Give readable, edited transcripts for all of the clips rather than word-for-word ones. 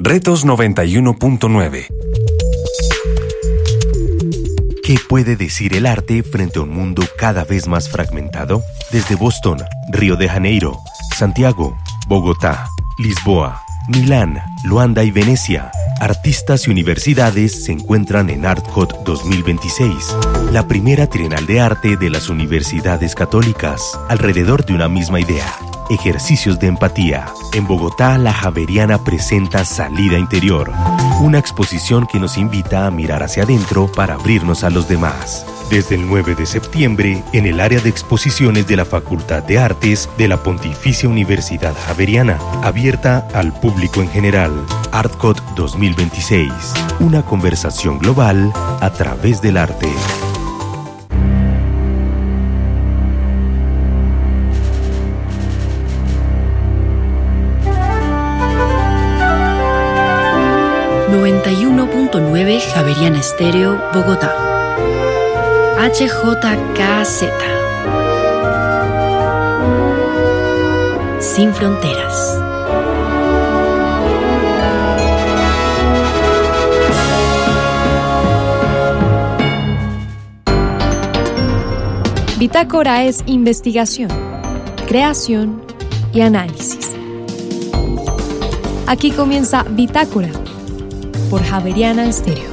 Retos 91.9. ¿Qué puede decir el arte frente a un mundo cada vez más fragmentado? Desde Boston, Río de Janeiro, Santiago, Bogotá, Lisboa, Milán, Luanda y Venecia, artistas y universidades se encuentran en ArtCot 2026, la primera trienal de arte de las universidades católicas, alrededor de una misma idea: ejercicios de empatía. En Bogotá, la Javeriana presenta Salida Interior, una exposición que nos invita a mirar hacia adentro para abrirnos a los demás. Desde el 9 de septiembre, en el área de exposiciones de la Facultad de Artes de la Pontificia Universidad Javeriana, abierta al público en general. ArtCot 2026, una conversación global a través del arte. Javeriana Estéreo, Bogotá. HJKZ. Sin fronteras. Bitácora es investigación, creación y análisis. Aquí comienza Bitácora por Javeriana Estéreo.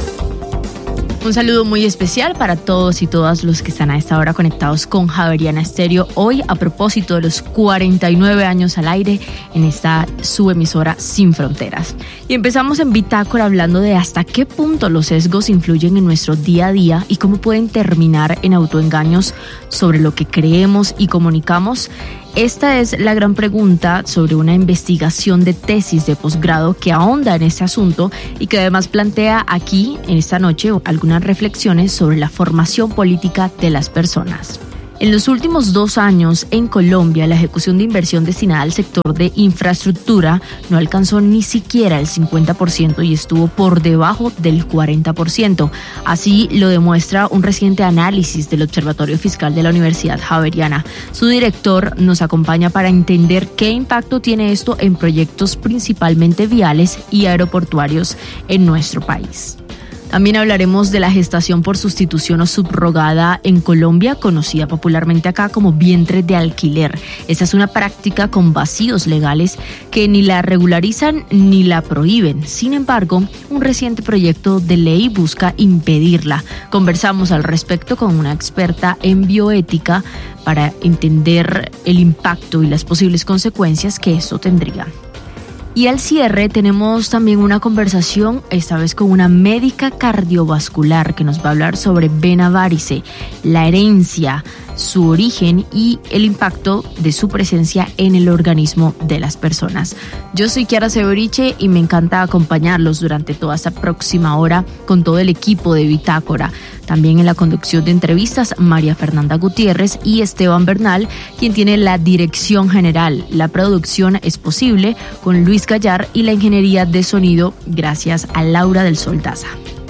Un saludo muy especial para todos y todas los que están a esta hora conectados con Javeriana Estéreo. Hoy, a propósito de los 49 años al aire en esta subemisora Sin Fronteras. Y empezamos en Bitácora hablando de hasta qué punto los sesgos influyen en nuestro día a día y cómo pueden terminar en autoengaños sobre lo que creemos y comunicamos. Esta es la gran pregunta sobre una investigación de tesis de posgrado que ahonda en este asunto y que además plantea aquí, en esta noche, algunas reflexiones sobre la formación política de las personas. En los últimos 2 años, en Colombia, la ejecución de inversión destinada al sector de infraestructura no alcanzó ni siquiera el 50% y estuvo por debajo del 40%. Así lo demuestra un reciente análisis del Observatorio Fiscal de la Universidad Javeriana. Su director nos acompaña para entender qué impacto tiene esto en proyectos principalmente viales y aeroportuarios en nuestro país. También hablaremos de la gestación por sustitución o subrogada en Colombia, conocida popularmente acá como vientre de alquiler. Esta es una práctica con vacíos legales que ni la regularizan ni la prohíben. Sin embargo, un reciente proyecto de ley busca impedirla. Conversamos al respecto con una experta en bioética para entender el impacto y las posibles consecuencias que esto tendría. Y al cierre tenemos también una conversación, esta vez con una médica cardiovascular que nos va a hablar sobre vena varice, la herencia, su origen y el impacto de su presencia en el organismo de las personas. Yo soy Kiara Severiche y me encanta acompañarlos durante toda esta próxima hora con todo el equipo de Bitácora. También en la conducción de entrevistas, María Fernanda Gutiérrez y Esteban Bernal, quien tiene la dirección general. La producción es posible con Luis Gallar y la ingeniería de sonido gracias a Laura del Sol Daza.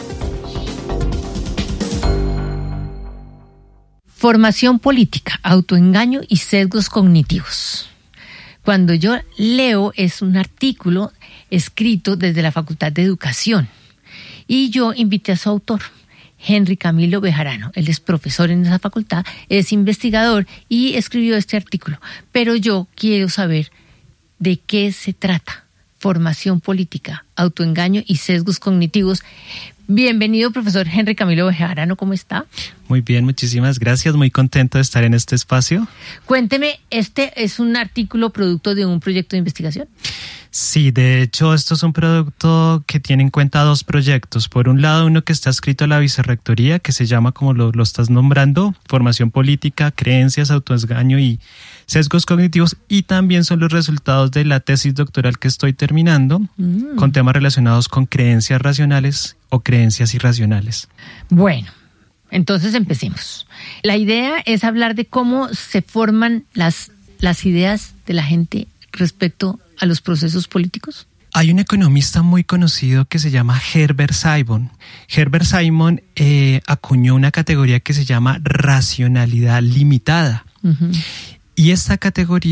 Formación política, autoengaño y sesgos cognitivos. Cuando yo leo es un artículo escrito desde la Facultad de Educación y yo invité a su autor, Henry Camilo Bejarano. Él es profesor en esa facultad, es investigador y escribió este artículo. Pero yo quiero saber de qué se trata. Formación política, autoengaño y sesgos cognitivos. Bienvenido, profesor Henry Camilo Bejarano, ¿cómo está? Muy bien, muchísimas gracias, muy contento de estar en este espacio. Cuénteme, ¿este es un artículo producto de un proyecto de investigación? Sí, de hecho, esto es un producto que tiene en cuenta 2 proyectos. Por un lado, uno que está escrito a la vicerrectoría, que se llama, como lo estás nombrando, Formación Política, Creencias, Autoengaño y Sesgos Cognitivos, y también son los resultados de la tesis doctoral que estoy terminando, con temas relacionados con creencias racionales o creencias irracionales. Bueno, entonces empecemos. La idea es hablar de cómo se forman las ideas de la gente respecto a los procesos políticos. Hay un economista muy conocido que se llama Herbert Simon. Herbert Simon acuñó una categoría que se llama racionalidad limitada. Uh-huh. Y esta categoría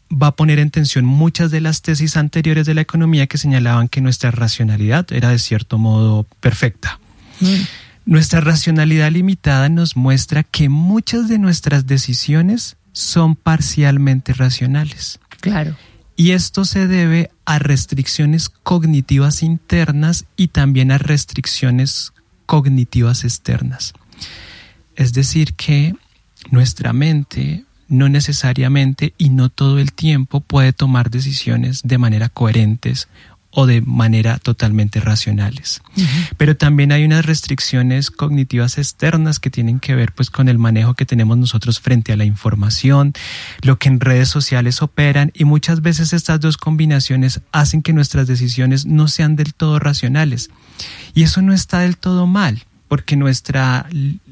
va a poner en tensión muchas de las tesis anteriores de la economía que señalaban que nuestra racionalidad era de cierto modo perfecta. Nuestra racionalidad limitada nos muestra que muchas de nuestras decisiones son parcialmente racionales. Claro. Y esto se debe a restricciones cognitivas internas y también a restricciones cognitivas externas. Es decir, que nuestra mente no necesariamente y no todo el tiempo puede tomar decisiones de manera coherentes o de manera totalmente racionales. Pero también hay unas restricciones cognitivas externas que tienen que ver pues con el manejo que tenemos nosotros frente a la información, lo que en redes sociales operan, y muchas veces estas dos combinaciones hacen que nuestras decisiones no sean del todo racionales. Y eso no está del todo mal, porque nuestra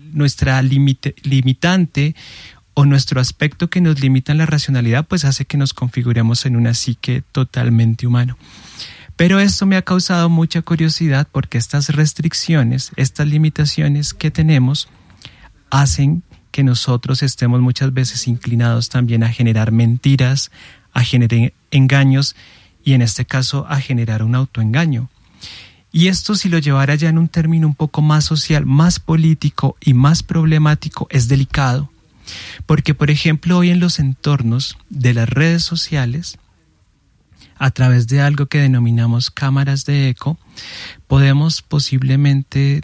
limitante o nuestro aspecto que nos limita en la racionalidad pues hace que nos configuremos en una psique totalmente humano. Pero esto me ha causado mucha curiosidad porque estas restricciones, estas limitaciones que tenemos hacen que nosotros estemos muchas veces inclinados también a generar mentiras, a generar engaños y en este caso a generar un autoengaño. Y esto, si lo llevara ya en un término un poco más social, más político y más problemático, es delicado. Porque, por ejemplo, hoy en los entornos de las redes sociales, a través de algo que denominamos cámaras de eco, podemos posiblemente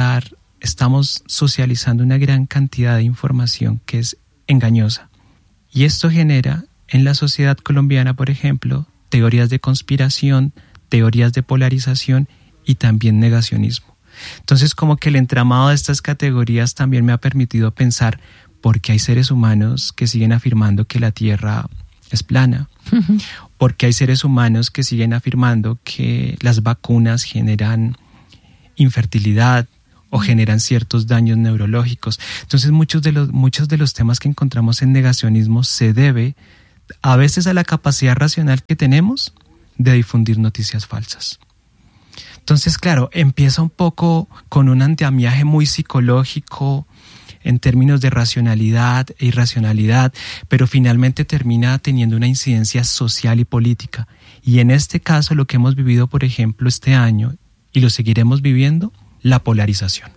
estamos socializando una gran cantidad de información que es engañosa. Y esto genera en la sociedad colombiana, por ejemplo, teorías de conspiración, teorías de polarización y también negacionismo. Entonces, como que el entramado de estas categorías también me ha permitido pensar por qué hay seres humanos que siguen afirmando que la Tierra es plana, porque hay seres humanos que siguen afirmando que las vacunas generan infertilidad o generan ciertos daños neurológicos. Entonces muchos de los temas que encontramos en negacionismo se debe a veces a la capacidad racional que tenemos de difundir noticias falsas. Entonces, claro, empieza un poco con un andamiaje muy psicológico en términos de racionalidad e irracionalidad, pero finalmente termina teniendo una incidencia social y política. Y en este caso, lo que hemos vivido, por ejemplo, este año, y lo seguiremos viviendo, la polarización.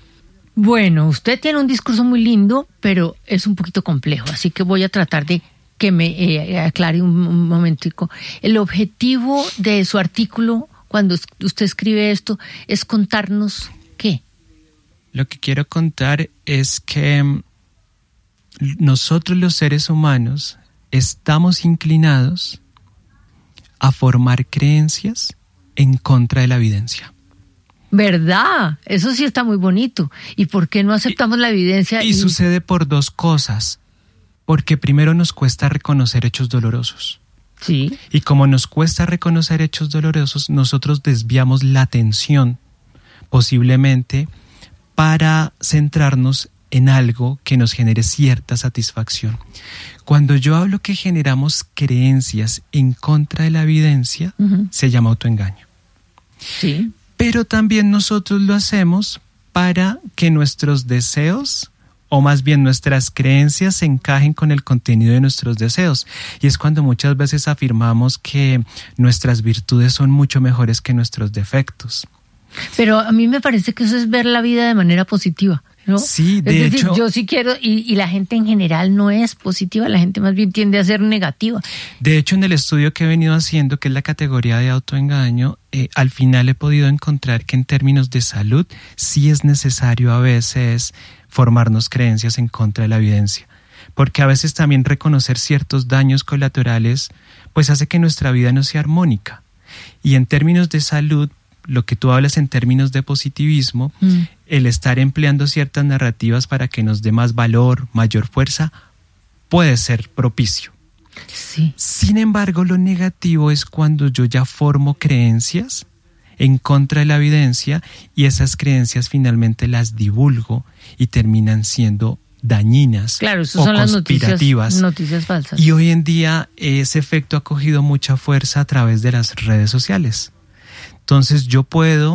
Bueno, usted tiene un discurso muy lindo, pero es un poquito complejo, así que voy a tratar de que me aclare un momentico. El objetivo de su artículo, cuando usted escribe esto, es contarnos ¿qué? Lo que quiero contar es que nosotros los seres humanos estamos inclinados a formar creencias en contra de la evidencia. ¿Verdad? Eso sí está muy bonito. ¿Y por qué no aceptamos la evidencia? Y sucede por dos cosas. Porque primero nos cuesta reconocer hechos dolorosos. Sí. Y como nos cuesta reconocer hechos dolorosos, nosotros desviamos la atención, posiblemente, para centrarnos en algo que nos genere cierta satisfacción. Cuando yo hablo que generamos creencias en contra de la evidencia, se llama autoengaño. Sí. Pero también nosotros lo hacemos para que nuestros deseos, o más bien nuestras creencias, se encajen con el contenido de nuestros deseos. Y es cuando muchas veces afirmamos que nuestras virtudes son mucho mejores que nuestros defectos. Pero a mí me parece que eso es ver la vida de manera positiva, ¿no? Sí, de hecho. Yo sí quiero, y la gente en general no es positiva, la gente más bien tiende a ser negativa. De hecho, en el estudio que he venido haciendo, que es la categoría de autoengaño, al final he podido encontrar que en términos de salud sí es necesario a veces formarnos creencias en contra de la evidencia. Porque a veces también reconocer ciertos daños colaterales pues hace que nuestra vida no sea armónica. Y en términos de salud, lo que tú hablas en términos de positivismo, el estar empleando ciertas narrativas para que nos dé más valor, mayor fuerza, puede ser propicio. Sí. Sin embargo, lo negativo es cuando yo ya formo creencias en contra de la evidencia y esas creencias finalmente las divulgo y terminan siendo dañinas, claro, eso o son conspirativas. Las noticias falsas. Y hoy en día ese efecto ha cogido mucha fuerza a través de las redes sociales. Entonces yo puedo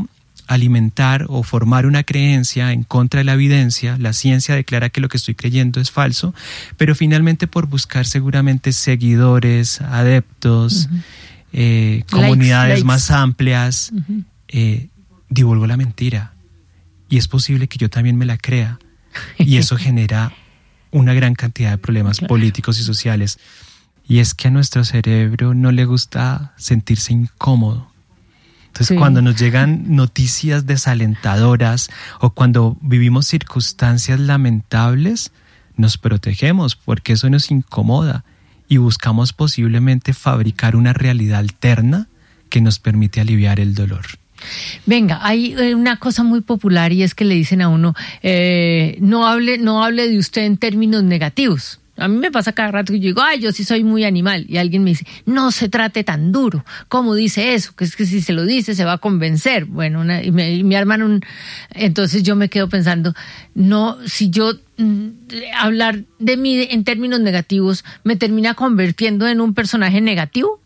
alimentar o formar una creencia en contra de la evidencia. La ciencia declara que lo que estoy creyendo es falso, pero finalmente por buscar seguramente seguidores, adeptos, comunidades likes. Más amplias, divulgo la mentira. Y es posible que yo también me la crea. Y eso genera una gran cantidad de problemas políticos y sociales. Y es que a nuestro cerebro no le gusta sentirse incómodo. Entonces, cuando nos llegan noticias desalentadoras o cuando vivimos circunstancias lamentables, nos protegemos porque eso nos incomoda y buscamos posiblemente fabricar una realidad alterna que nos permite aliviar el dolor. Venga, hay una cosa muy popular y es que le dicen a uno, no hable de usted en términos negativos. A mí me pasa cada rato que yo digo, yo sí soy muy animal. Y alguien me dice, no se trate tan duro. ¿Cómo dice eso? Que es que si se lo dice se va a convencer. Bueno, y me arman entonces yo me quedo pensando, no, si yo hablar de mí en términos negativos me termina convirtiendo en un personaje negativo.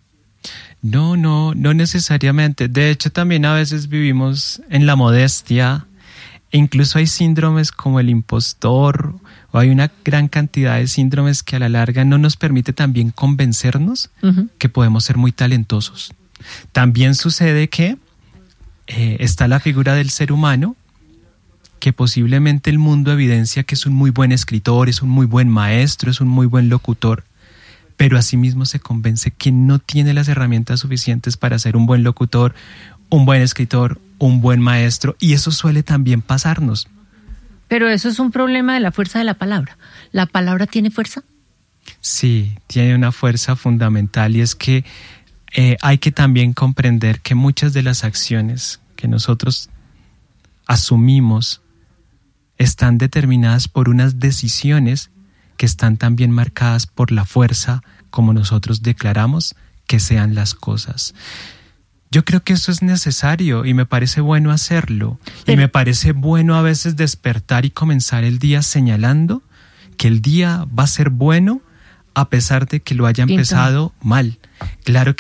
No necesariamente. De hecho, también a veces vivimos en la modestia. Incluso hay síndromes como el impostor, o hay una gran cantidad de síndromes que a la larga no nos permite también convencernos que podemos ser muy talentosos. También sucede que está la figura del ser humano, que posiblemente el mundo evidencia que es un muy buen escritor, es un muy buen maestro, es un muy buen locutor, pero asimismo se convence que no tiene las herramientas suficientes para ser un buen locutor, un buen escritor, un buen maestro, y eso suele también pasarnos. Pero eso es un problema de la fuerza de la palabra. ¿La palabra tiene fuerza? Sí, tiene una fuerza fundamental, y es que hay que también comprender que muchas de las acciones que nosotros asumimos están determinadas por unas decisiones que están también marcadas por la fuerza como nosotros declaramos que sean las cosas. Yo creo que eso es necesario y me parece bueno hacerlo. Y me parece bueno a veces despertar y comenzar el día señalando que el día va a ser bueno a pesar de que lo haya empezado mal. Claro que